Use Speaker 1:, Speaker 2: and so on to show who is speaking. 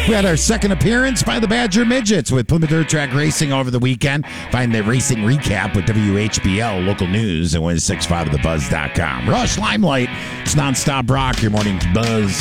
Speaker 1: We had our second appearance by the Badger Midgets with Plymouth Dirt Track Racing over the weekend. Find the racing recap with WHBL local news and 106.5thebuzz.com. Rush Limelight. It's nonstop rock, your morning buzz.